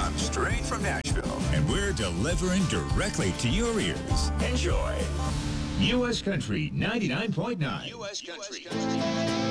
Come straight from Nashville. And we're delivering directly to your ears. Enjoy. U.S. Country 99.9. U.S. Country.